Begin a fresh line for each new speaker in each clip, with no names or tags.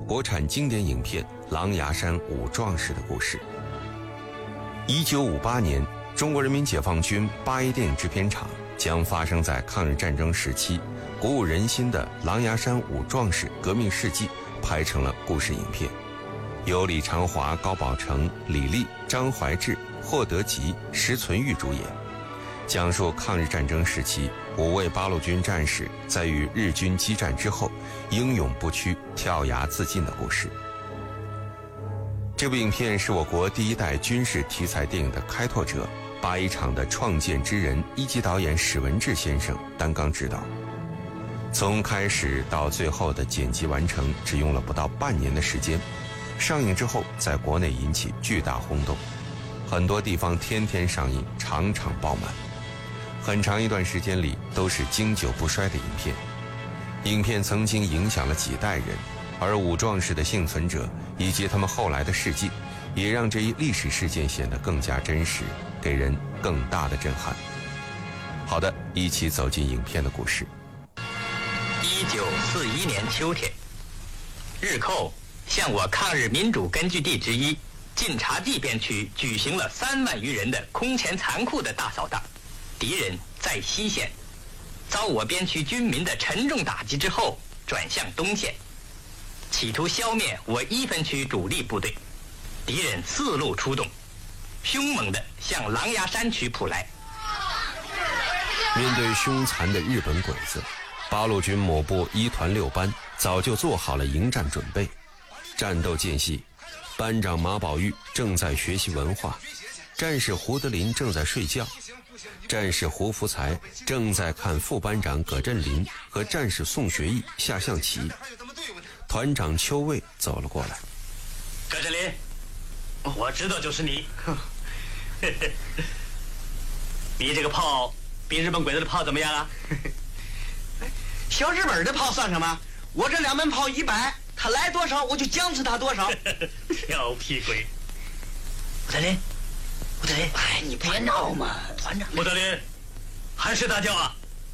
国产经典影片《狼牙山五壮士》的故事。1958年，中国人民解放军八一电影制片厂将发生在抗日战争时期鼓舞人心的《狼牙山五壮士革命事迹》拍成了故事影片，由李长华、高宝成、李立、张怀志、霍德吉、石存裕主演，讲述抗日战争时期5位八路军战士在与日军激战之后英勇不屈、跳崖自尽的故事。这部影片是我国第一代军事题材电影的开拓者，八一厂的创建之人1级导演史文志先生担纲指导。从开始到最后的剪辑完成只用了不到半年的时间，上映之后在国内引起巨大轰动，很多地方天天上映，场场爆满，很长一段时间里都是经久不衰的影片。影片曾经影响了几代人，而五壮士的幸存者以及他们后来的事迹，也让这一历史事件显得更加真实，给人更大的震撼。好的，一起走进影片的故事。
1941年秋天，日寇向我抗日民主根据地之一晋察冀边区举行了3万余人的空前残酷的大扫荡，敌人在西线遭我边区军民的沉重打击之后，转向东线，企图消灭我1分区主力部队。敌人4路出动，凶猛地向狼牙山区扑来。
面对凶残的日本鬼子，八路军某部1团6班早就做好了迎战准备。战斗间隙，班长马宝玉正在学习文化，战士胡德林正在睡觉，战士胡福才正在看副班长葛振林和战士宋学义下象棋。团长邱卫走了过来。
葛振林，我知道就是你。你这个炮比日本鬼子的炮怎么样啊？
小日本的炮算什么？我这2门炮100，他来多少我就僵死他多少。
调皮鬼！吴德林，吴德林，
哎，你别闹嘛，团长。
吴德林，还是大叫啊！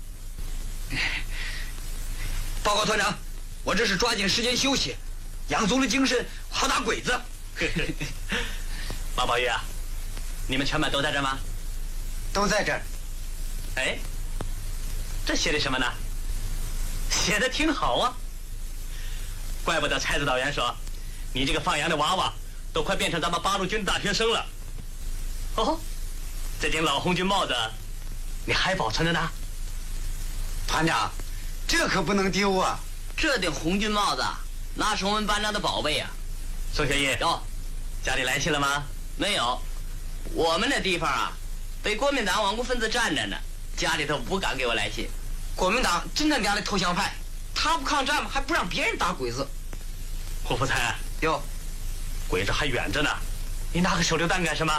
报告团长，我这是抓紧时间休息，养足了精神，好打鬼子。
马宝玉啊，你们全班都在这儿吗？
都在这儿。
哎，这写的什么呢？写的挺好啊，怪不得蔡指导员说你这个放羊的娃娃都快变成咱们八路军大学生了。哦，这顶老红军帽子你还保存着呢？
团长，这可不能丢啊！
这顶红军帽子那是我们班长的宝贝啊。
宋学义，
有，
家里来信了吗？
没有，我们那地方啊被国民党顽固分子占着呢，家里头不敢给我来信。
国民党真正俩的投降派，他不抗战吗？还不让别人打鬼子。
胡福才，
哟，
鬼子还远着呢，你拿个手榴弹干什么？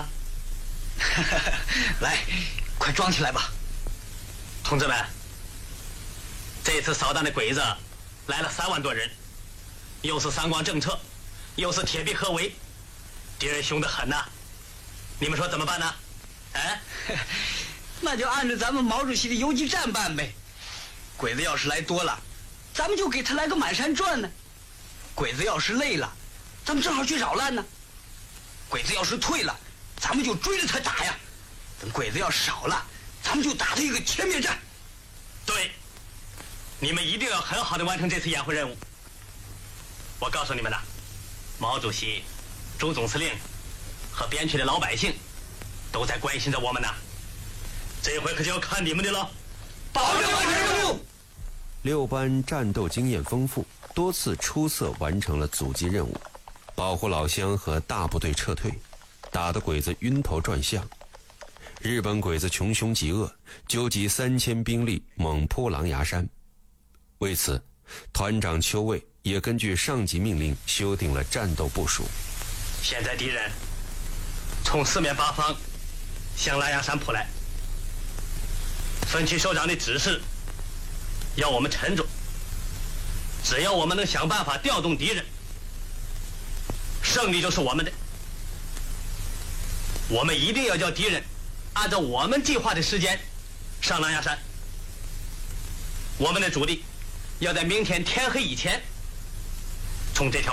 来，快装起来吧。
同志们，这次扫荡的鬼子来了3万多人，又是3光政策，又是铁壁合围，敌人凶得很呐。你们说怎么办呢？哎，
那就按照咱们毛主席的游击战办呗。鬼子要是来多了，咱们就给他来个满山转呢；鬼子要是累了，咱们正好去扰乱呢；鬼子要是退了，咱们就追着他打呀；等鬼子要少了，咱们就打他一个全面战。
对，你们一定要很好的完成这次掩护任务。我告诉你们了，毛主席、朱总司令和边区的老百姓都在关心着我们呢。这回可就要看你们的了。
保证完成任务。
6班战斗经验丰富，多次出色完成了阻击任务，保护老乡和大部队撤退，打得鬼子晕头转向。日本鬼子穷凶极恶，纠集3000兵力猛扑狼牙山。为此，团长邱卫也根据上级命令修订了战斗部署。
现在敌人从4面8方向狼牙山扑来，分区首长的指示要我们沉着，只要我们能想办法调动敌人，胜利就是我们的。我们一定要叫敌人按照我们计划的时间上狼牙山。我们的主力要在明天天黑以前从这条